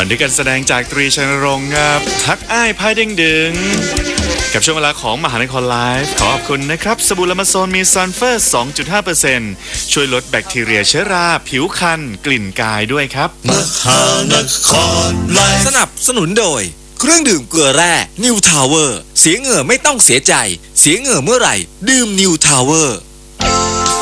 บันทึกการแสดงจากตรีชัยนรงค์ครับทักอ้ายพายเด้งดึงกับช่วงเวลาของมหานครไลฟ์ขอขอบคุณนะครับสบู่ละมาโซนมีซัลเฟอร์ 2.5% ช่วยลดแบคทีเรียเชื้อราผิวคันกลิ่นกายด้วยครับมหานครไลฟ์สนับสนุนโดยเครื่องดื่มเกลือแร่นิวทาวเวอร์เสียเหงื่อไม่ต้องเสียใจเสียเหงื่อเมื่อไหร่ดื่มนิวทาวเวอร์